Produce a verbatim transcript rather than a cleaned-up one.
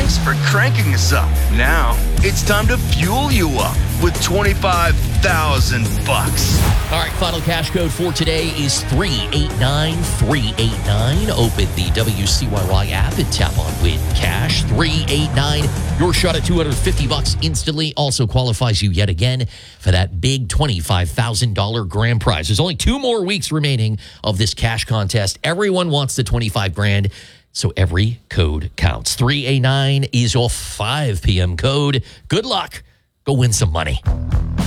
Thanks for cranking us up. Now, it's time to fuel you up with twenty-five thousand bucks. All right, final cash code for today is three eight nine three eight nine. Open the W C Y Y app and tap on Win Cash. three eight nine. Your shot at two hundred fifty bucks instantly also qualifies you yet again for that big twenty-five thousand dollars grand prize. There's only two more weeks remaining of this cash contest. Everyone wants the twenty-five grand. So every code counts. three eight nine is your five p.m. code. Good luck. Go win some money.